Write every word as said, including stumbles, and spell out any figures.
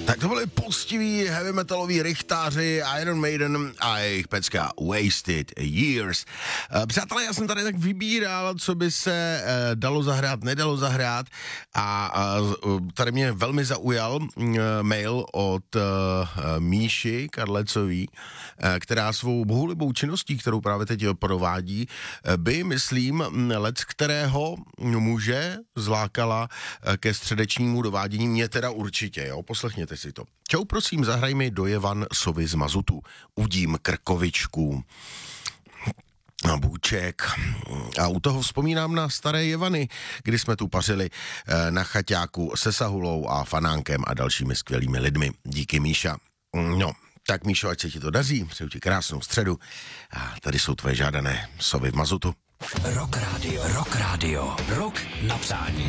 Tak to byly poctiví heavy metaloví rychtáři Iron Maiden a jejich pecka Wasted Years. Přátelé, já jsem tady tak vybíral, co by se e, dalo zahrát, nedalo zahrát a, a tady mě velmi zaujal e, mail od e, Míši Karlecový, e, která svou bohulibou činností, kterou právě teď provádí, e, by, myslím, lec kterého muže zlákala e, ke středečnímu dovádění, mě teda určitě, jo, poslechněte si to. Čau, prosím, zahraj mi do Jevan sovy z mazutu. Udím krkovičku a bůček. A u toho vzpomínám na staré Jevany, kdy jsme tu pařili na chaťáku se Sahulou a Fanánkem a dalšími skvělými lidmi. Díky, Míša. No, tak Míšo, ať se ti to daří, přeju ti krásnou středu. A tady jsou tvoje žádané sovy v mazutu. Rock Radio, Rock Radio, Rock na přání.